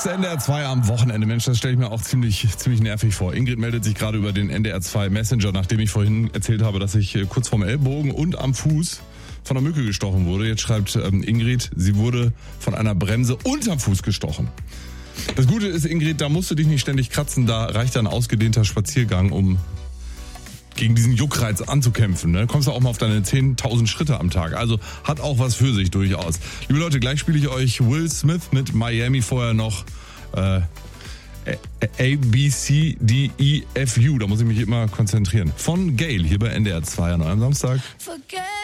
NDR 2 am Wochenende. Mensch, das stelle ich mir auch ziemlich nervig vor. Ingrid meldet sich gerade über den NDR 2 Messenger, nachdem ich vorhin erzählt habe, dass ich kurz vorm Ellbogen und am Fuß von einer Mücke gestochen wurde. Jetzt schreibt Ingrid, sie wurde von einer Bremse unterm Fuß gestochen. Das Gute ist, Ingrid, da musst du dich nicht ständig kratzen. Da reicht ein ausgedehnter Spaziergang, um gegen diesen Juckreiz anzukämpfen. Ne? Kommst du auch mal auf deine 10.000 Schritte am Tag. Also hat auch was für sich durchaus. Liebe Leute, gleich spiele ich euch Will Smith mit Miami, vorher noch ABCDEFU. Da muss ich mich immer konzentrieren. Von Gayle hier bei NDR 2 an eurem Samstag.